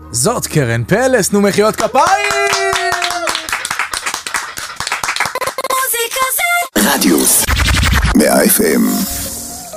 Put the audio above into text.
זאת קרן פלס, נו מחיאות כפיים! מוזיקה זה רדיוס 100 FM